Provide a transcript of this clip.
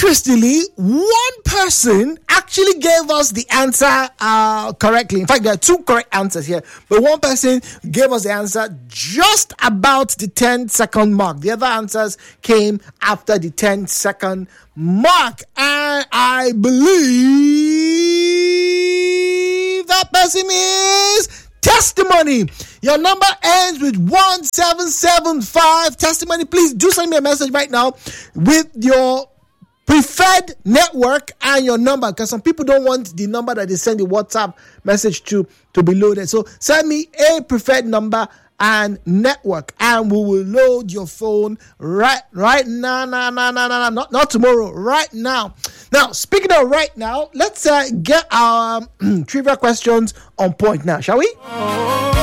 interestingly, one person actually gave us the answer correctly. In fact, there are two correct answers here, but one person gave us the answer just about the 10-second mark. The other answers came after the 10-second mark, and I believe that person is Testimony. Your number ends with 1775. Testimony, please do send me a message right now with your preferred network and your number, because some people don't want the number that they send the WhatsApp message to be loaded. So send me a preferred number and network, and we will load your phone right now. Not tomorrow, right now. Now, speaking of right now, let's get our trivia questions on point now, shall we?